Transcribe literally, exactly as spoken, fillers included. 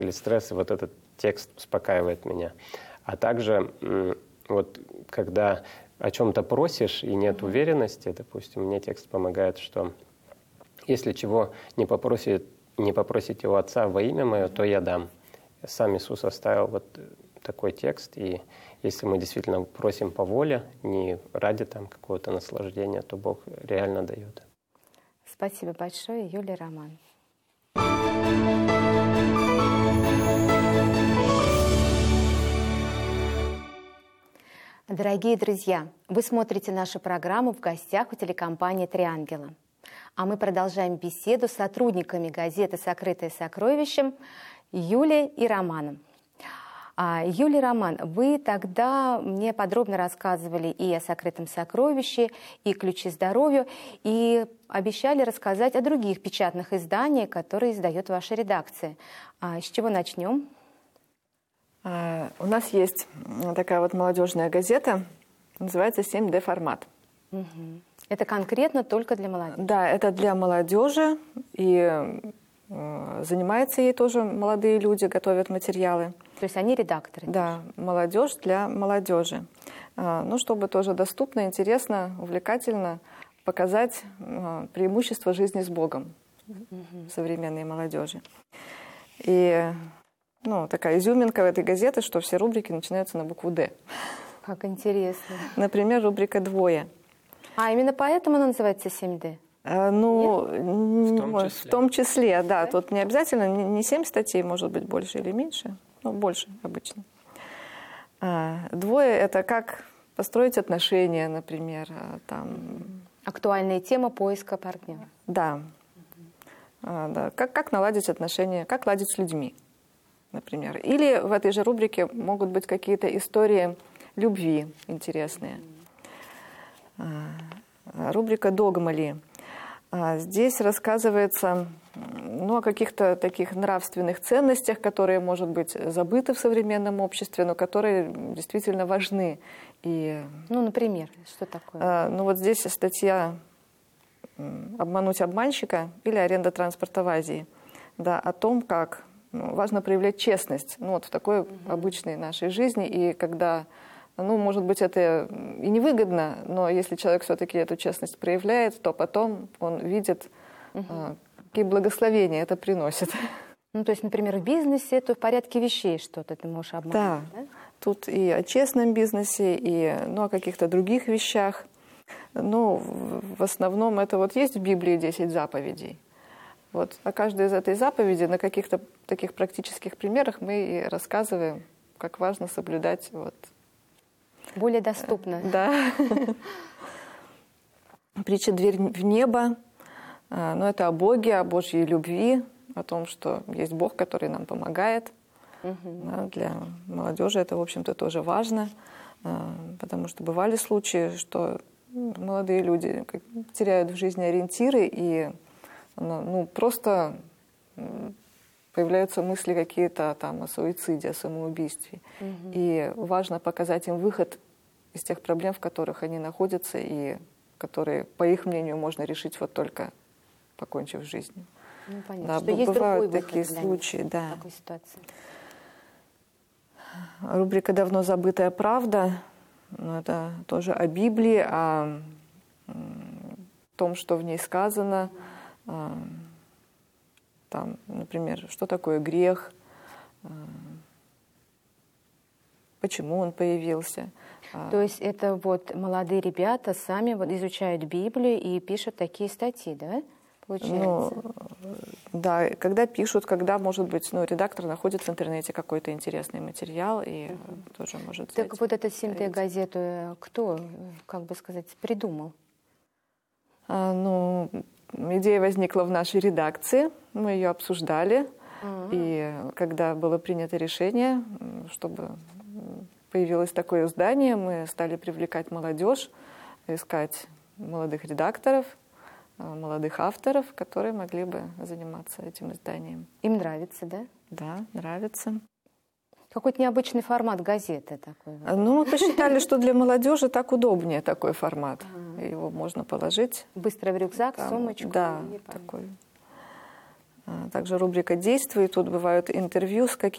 или стресс, и вот этот текст успокаивает меня. А также вот когда о чем-то просишь и нет уверенности, допустим, мне текст помогает, что если чего не попросит, не попросите у Отца во имя Мое, то я дам. Сам Иисус оставил вот такой текст, и если мы действительно просим по воле, не ради там какого-то наслаждения, то Бог реально дает. Спасибо большое, Юлия Роман. Дорогие друзья, вы смотрите нашу программу «В гостях» у телекомпании «Три ангела». А мы продолжаем беседу с сотрудниками газеты «Сокрытое сокровищем» Юлией и Романом. А, Юлия, Роман, вы тогда мне подробно рассказывали и о «Сокрытом сокровище», и «Ключи здоровью», и обещали рассказать о других печатных изданиях, которые издает ваша редакция. А, с чего начнем? А, у нас есть такая вот молодежная газета, называется семь дэ формат. Угу. Это конкретно только для молодежи? Да, это для молодежи, и э, занимаются ей тоже молодые люди, готовят материалы. То есть они редакторы? Да, молодежь для молодежи. А, ну, чтобы тоже доступно, интересно, увлекательно показать а, преимущества жизни с Богом угу. современной молодежи. И ну, такая изюминка в этой газете, что все рубрики начинаются на букву «Д». Как интересно. Например, рубрика «Двое». А именно поэтому она называется семь дэ? А, ну, в том числе, в том числе да. да. Тут не обязательно, не семь статей, может быть, больше или меньше. Ну, больше обычно. А, «Двое» — это как построить отношения, например. Там... Актуальная тема поиска партнера. Да. Угу. А, да. Как, как наладить отношения, как ладить с людьми, например. Или в этой же рубрике могут быть какие-то истории любви интересные. Рубрика «Догма ли?». Здесь рассказывается ну, о каких-то таких нравственных ценностях, которые, может быть, забыты в современном обществе, но которые действительно важны. И, ну, например, что такое? Ну, вот здесь статья «Обмануть обманщика» или «Аренда транспорта в Азии». Да, о том, как ну, важно проявлять честность ну, вот в такой угу. обычной нашей жизни. И когда... Ну, может быть, это и невыгодно, но если человек все-таки эту честность проявляет, то потом он видит, угу. а, какие благословения это приносит. Ну, то есть, например, в бизнесе это в порядке вещей что-то ты можешь обмануть, да? Да, тут и о честном бизнесе, и ну, о каких-то других вещах. Но в основном это вот есть в Библии десять заповедей. Вот. А каждая из этой заповеди на каких-то таких практических примерах мы и рассказываем, как важно соблюдать вот, более доступно. Да. Притча «Дверь в небо». Но это о Боге, о Божьей любви, о том, что есть Бог, который нам помогает. Угу. Да, для молодежи это, в общем-то, тоже важно, потому что бывали случаи, что молодые люди теряют в жизни ориентиры и ну, просто появляются мысли какие-то там о суициде, о самоубийстве. Угу. И важно показать им выход из тех проблем, в которых они находятся, и которые, по их мнению, можно решить вот только покончив жизнь. Ну, понятно, да, что есть бывают другой такие выход для случаи, них да. в такой ситуации. Рубрика «Давно забытая правда». Это тоже о Библии, о том, что в ней сказано. Там, например, что такое грех, почему он появился. То есть это вот молодые ребята сами вот изучают Библию и пишут такие статьи, да? Получается? Ну, да, когда пишут, когда, может быть, ну, редактор находит в интернете какой-то интересный материал и угу. тоже может... Так взять, вот эту семь дэ газету кто, как бы сказать, придумал? А, ну... Идея возникла в нашей редакции, мы ее обсуждали, uh-huh. и когда было принято решение, чтобы появилось такое издание, мы стали привлекать молодежь, искать молодых редакторов, молодых авторов, которые могли бы заниматься этим изданием. Им нравится, да? Да, нравится. Какой-то необычный формат газеты такой. Ну, мы посчитали, что для молодежи так удобнее такой формат. Ага. Его можно положить. Быстро в рюкзак, там, сумочку. Да, такой. Также рубрика «Действуй». Тут бывают интервью с какими-то